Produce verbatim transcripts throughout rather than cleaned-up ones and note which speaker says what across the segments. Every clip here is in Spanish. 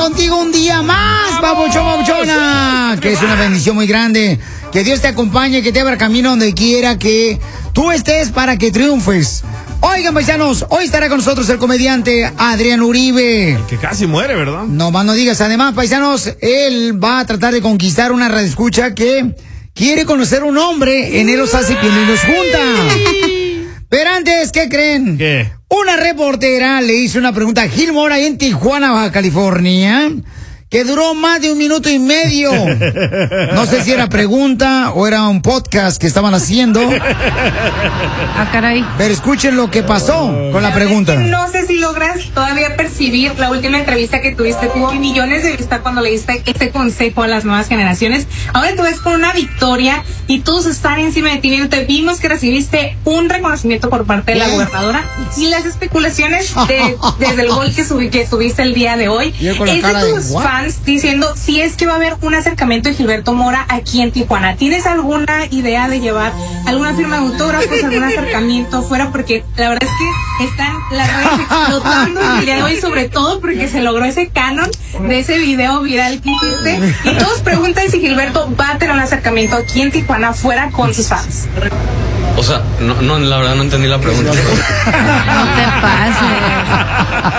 Speaker 1: contigo un día más, papuchón, papuchona. Que es una bendición muy grande. Que Dios te acompañe, que te abra camino donde quiera que tú estés para que triunfes. Oigan, paisanos, hoy estará con nosotros el comediante Adrián Uribe.
Speaker 2: El que casi muere, ¿verdad?
Speaker 1: No más no digas. Además, paisanos, él va a tratar de conquistar una radioescucha que quiere conocer un hombre. En él los hace Piolín y los junta. Pero antes, ¿qué creen?
Speaker 2: ¿Qué?
Speaker 1: Una reportera le hizo una pregunta a Gil Mora en Tijuana, Baja California, que duró más de un minuto y medio. No sé si era pregunta o era un podcast que estaban haciendo.
Speaker 3: Ah, caray.
Speaker 1: Pero escuchen lo que pasó con la pregunta.
Speaker 4: No sé si logras todavía percibir la última entrevista que tuviste. Tuvo millones de vistas cuando le diste este consejo a las nuevas generaciones. Ahora tú ves con una victoria y todos están encima de ti. Te vimos que recibiste un reconocimiento por parte de la gobernadora. Y las especulaciones de, desde el gol que, subí, que subiste el día de hoy es de tus fans diciendo si es que va a haber un acercamiento de Gilberto Mora aquí en Tijuana. ¿Tienes alguna idea de llevar alguna firma de autógrafos, algún acercamiento fuera? Porque la verdad es que están las redes explotando el día de hoy, sobre todo porque se logró ese canon de ese video viral que hiciste. Y todos preguntan si Gilberto va a tener un acercamiento aquí en Tijuana fuera con sus fans.
Speaker 5: O sea, no, no, la verdad no entendí la pregunta.
Speaker 3: No te pases.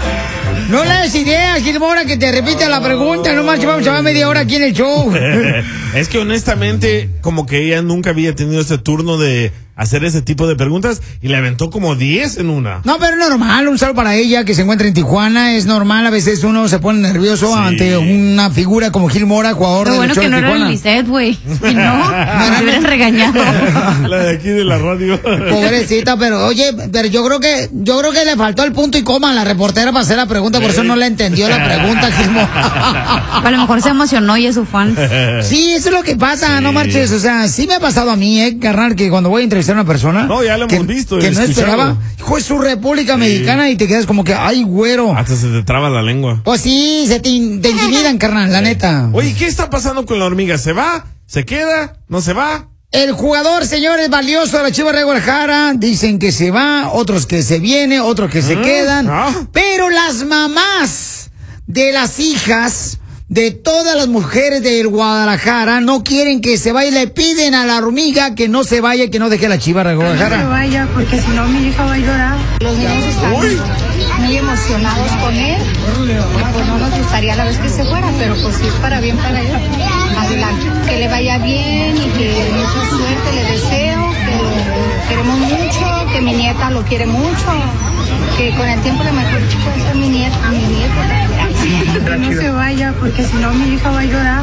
Speaker 1: No le des ideas, Gil Mora, que te repita la pregunta. No más, vamos a llevar media hora aquí en el show.
Speaker 2: Es que honestamente, como que ella nunca había tenido ese turno de hacer ese tipo de preguntas y le aventó como diez en una.
Speaker 1: No, pero es normal, un saludo para ella que se encuentra en Tijuana. Es normal, a veces uno se pone nervioso sí. ante una figura como Gil Mora, jugador
Speaker 3: del show de Tijuana. Lo bueno que no era el Lisset, güey. Si no, me hubieran regañado.
Speaker 2: La de aquí de la radio.
Speaker 1: Pobrecita, pero oye, pero yo creo que yo creo que le faltó el punto y coma a la reportera para hacer la pregunta, por eso no le entendió la pregunta, Gil Mora.
Speaker 3: A lo mejor se emocionó y es su fan.
Speaker 1: Sí, eso es lo que pasa, sí. No marches. O sea, sí me ha pasado a mí, eh, carnal, que cuando voy a entrevistar a una persona.
Speaker 2: No, ya lo
Speaker 1: que,
Speaker 2: hemos visto.
Speaker 1: Que no esperaba. Hijo, es su República sí. Mexicana y te quedas como que, ay, güero.
Speaker 2: Hasta se te traba la lengua.
Speaker 1: Pues sí, se te, te intimidan, carnal, la neta.
Speaker 2: Oye, ¿qué está pasando con la hormiga? ¿Se va? ¿Se queda? ¿No se va?
Speaker 1: El jugador, señores, valioso de la Chivas de Guadalajara, dicen que se va, otros que se viene, otros que se ¿Mm? quedan. ¿Ah? Pero las mamás de las hijas de todas las mujeres del Guadalajara no quieren que se vaya, le piden a la hormiga que no se vaya, que no deje la Chivas de Guadalajara.
Speaker 4: No se vaya, porque si no mi hija va a llorar.
Speaker 6: Los niños están Uy. muy emocionados con él, y pues no nos gustaría a la vez que se fuera, pero pues si es para bien para él, adelante. Que le vaya bien y que mucha suerte le deseo, que lo queremos mucho, que mi nieta lo quiere mucho, que con el tiempo le mejor chico es mi nieta, mi nieta.
Speaker 4: Que no se vaya, porque si no mi hija va a llorar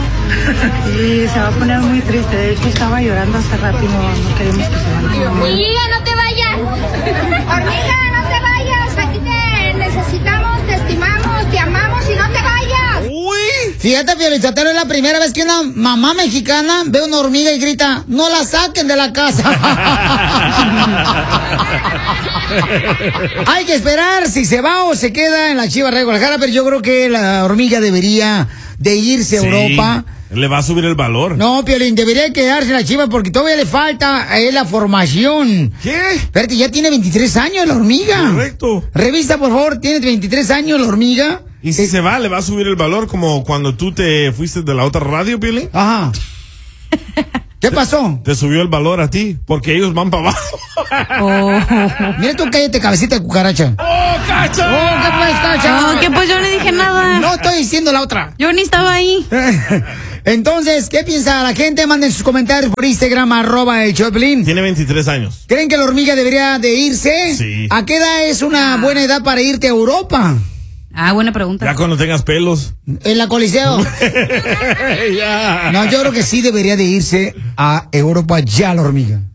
Speaker 4: y se va a poner muy triste. De hecho estaba llorando hace rato y no, no queremos que se vaya.
Speaker 6: Hormiga, no te vayas. Hormiga, no te vayas. Aquí te necesitamos, te estimamos, te amamos y no te vayas.
Speaker 1: Uy. Fíjate, Piolichotero, es la primera vez que una mamá mexicana ve una hormiga y grita, no la saquen de la casa. Hay que esperar si se va o se queda en la Chivas de Guadalajara, pero yo creo que la hormiga debería de irse a sí, Europa.
Speaker 2: Le va a subir el valor.
Speaker 1: No, Piolín, debería quedarse en la Chivas porque todavía le falta a él la formación.
Speaker 2: ¿Qué?
Speaker 1: Espérate, ya tiene veintitrés años la hormiga.
Speaker 2: Correcto.
Speaker 1: Revisa, por favor, tiene veintitrés años la hormiga.
Speaker 2: Y si eh, se va, le va a subir el valor como cuando tú te fuiste de la otra radio, Piolín.
Speaker 1: Ajá. ¿Qué pasó?
Speaker 2: Te subió el valor a ti, porque ellos van para abajo.
Speaker 1: Oh. Mira tú, cállate, cabecita de cucaracha.
Speaker 2: ¡Oh, cacha!
Speaker 1: ¡Oh, qué pues, cacha!
Speaker 3: No, que pues yo no dije nada.
Speaker 1: No estoy diciendo la otra.
Speaker 3: Yo ni estaba ahí.
Speaker 1: Entonces, ¿qué piensa la gente? Manden sus comentarios por Instagram, arroba el Choplin.
Speaker 2: Tiene veintitrés años.
Speaker 1: ¿Creen que la hormiga debería de irse?
Speaker 2: Sí.
Speaker 1: ¿A qué edad es una buena edad para irte a Europa?
Speaker 3: Ah, buena pregunta.
Speaker 2: Ya cuando tengas pelos.
Speaker 1: En la Coliseo.
Speaker 2: Ya.
Speaker 1: No, yo creo que sí debería de irse a Europa ya la hormiga.